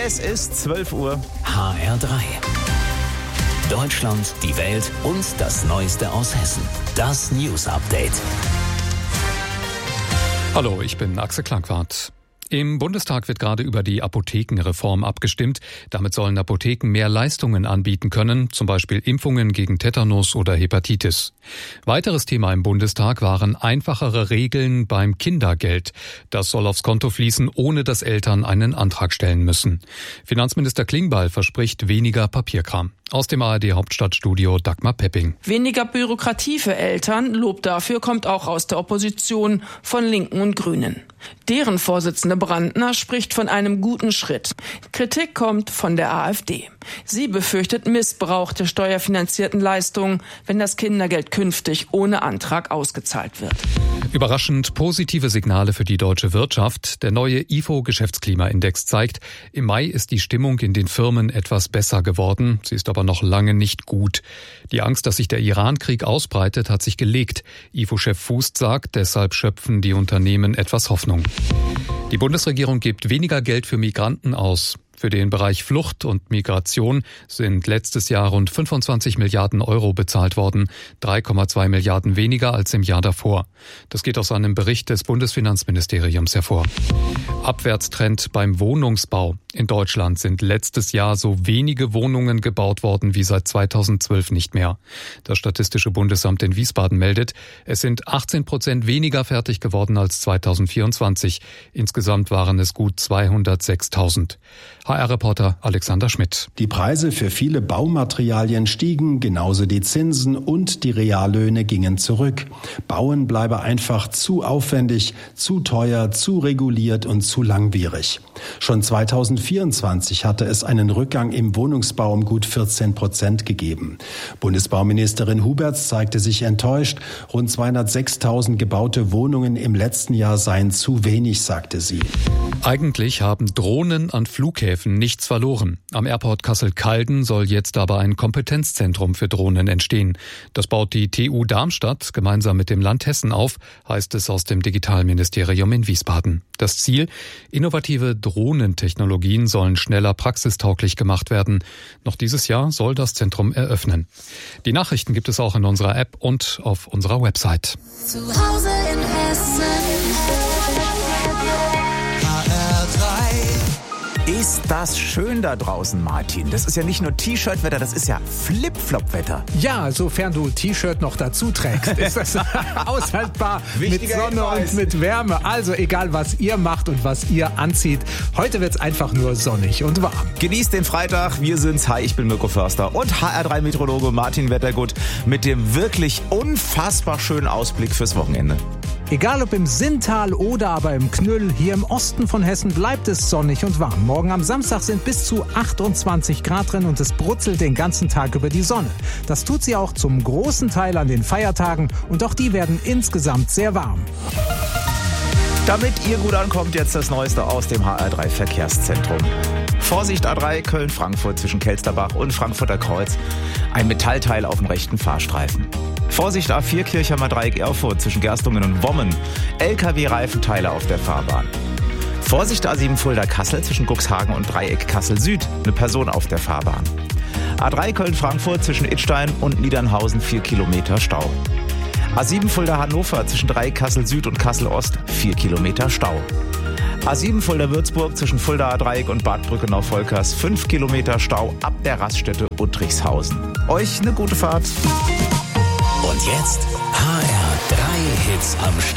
Es ist 12 Uhr. HR3. Deutschland, die Welt und das Neueste aus Hessen. Das News Update. Hallo, ich bin Axel Klangwart. Im Bundestag wird gerade über die Apothekenreform abgestimmt. Damit sollen Apotheken mehr Leistungen anbieten können, zum Beispiel Impfungen gegen Tetanus oder Hepatitis. Weiteres Thema im Bundestag waren einfachere Regeln beim Kindergeld. Das soll aufs Konto fließen, ohne dass Eltern einen Antrag stellen müssen. Finanzminister Klingbeil verspricht weniger Papierkram. Aus dem ARD-Hauptstadtstudio Dagmar Pepping. Weniger Bürokratie für Eltern, Lob dafür kommt auch aus der Opposition von Linken und Grünen. Deren Vorsitzende Brandner spricht von einem guten Schritt. Kritik kommt von der AfD. Sie befürchtet Missbrauch der steuerfinanzierten Leistungen, wenn das Kindergeld künftig ohne Antrag ausgezahlt wird. Überraschend positive Signale für die deutsche Wirtschaft. Der neue IFO-Geschäftsklimaindex zeigt, im Mai ist die Stimmung in den Firmen etwas besser geworden. Sie ist aber noch lange nicht gut. Die Angst, dass sich der Iran-Krieg ausbreitet, hat sich gelegt. IFO-Chef Fußt sagt, deshalb schöpfen die Unternehmen etwas Hoffnung. Die Bundesregierung gibt weniger Geld für Migranten aus. Für den Bereich Flucht und Migration sind letztes Jahr rund 25 Milliarden Euro bezahlt worden, 3,2 Milliarden weniger als im Jahr davor. Das geht aus einem Bericht des Bundesfinanzministeriums hervor. Abwärtstrend beim Wohnungsbau. In Deutschland sind letztes Jahr so wenige Wohnungen gebaut worden wie seit 2012 nicht mehr. Das Statistische Bundesamt in Wiesbaden meldet, es sind 18% weniger fertig geworden als 2024. Insgesamt waren es gut 206.000. HR-Reporter Alexander Schmidt. Die Preise für viele Baumaterialien stiegen, genauso die Zinsen und die Reallöhne gingen zurück. Bauen bleibe einfach zu aufwendig, zu teuer, zu reguliert und zu langwierig. Schon 2024 hatte es einen Rückgang im Wohnungsbau um gut 14% gegeben. Bundesbauministerin Huberts zeigte sich enttäuscht. Rund 206.000 gebaute Wohnungen im letzten Jahr seien zu wenig, sagte sie. Eigentlich haben Drohnen an Flughäfen nichts verloren. Am Airport Kassel-Calden soll jetzt aber ein Kompetenzzentrum für Drohnen entstehen. Das baut die TU Darmstadt gemeinsam mit dem Land Hessen auf, heißt es aus dem Digitalministerium in Wiesbaden. Das Ziel: innovative Drohnentechnologien sollen schneller praxistauglich gemacht werden. Noch dieses Jahr soll das Zentrum eröffnen. Die Nachrichten gibt es auch in unserer App und auf unserer Website. Zu Hause in Hessen. Ist das schön da draußen, Martin? Das ist ja nicht nur T-Shirt-Wetter, das ist ja Flip-Flop-Wetter. Ja, sofern du T-Shirt noch dazu trägst, ist das aushaltbar mit Sonne und mit Wärme. Also egal, was ihr macht und was ihr anzieht, heute wird's einfach nur sonnig und warm. Genießt den Freitag, wir sind's. Hi, ich bin Mirko Förster und HR3-Meteorologe Martin Wettergut mit dem wirklich unfassbar schönen Ausblick fürs Wochenende. Egal ob im Sinntal oder aber im Knüll, hier im Osten von Hessen bleibt es sonnig und warm. Morgen am Samstag sind bis zu 28 Grad drin und es brutzelt den ganzen Tag über die Sonne. Das tut sie auch zum großen Teil an den Feiertagen und auch die werden insgesamt sehr warm. Damit ihr gut ankommt, jetzt das Neueste aus dem HR3 Verkehrszentrum. Vorsicht A3 Köln-Frankfurt zwischen Kelsterbach und Frankfurter Kreuz. Ein Metallteil auf dem rechten Fahrstreifen. Vorsicht A4 Kirchheimer Dreieck Erfurt zwischen Gerstungen und Wommen. LKW-Reifenteile auf der Fahrbahn. Vorsicht A7 Fulda-Kassel zwischen Cuxhagen und Dreieck Kassel-Süd. Eine Person auf der Fahrbahn. A3 Köln-Frankfurt zwischen Idstein und Niedernhausen 4 Kilometer Stau. A7 Fulda-Hannover zwischen Dreieck Kassel-Süd und Kassel-Ost 4 Kilometer Stau. A7 Fulda-Würzburg zwischen Fulda-Dreieck und Bad Brückenau-Volkers 5 Kilometer Stau ab der Raststätte Uttrichshausen. Euch eine gute Fahrt. Und jetzt HR3 Hits am Start.